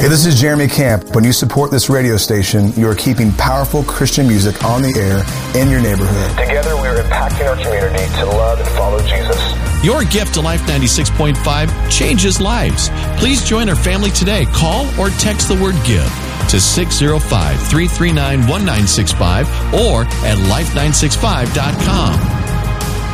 Hey, this is Jeremy Camp. When you support this radio station, you are keeping powerful Christian music on the air in your neighborhood. Together, we are impacting our community to love and follow Jesus. Your gift to Life 96.5 changes lives. Please join our family today. Call or text the word GIVE to 605-339-1965 or at life965.com.